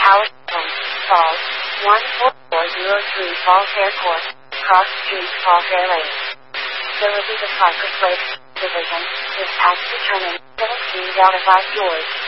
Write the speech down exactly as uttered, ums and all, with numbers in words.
Howard Home, Falls, one four four zero three Falls Air Court, Cross Street, Falls Air Lake. Facility the Parker Place Division, is tax determined, seventeen Delta five George.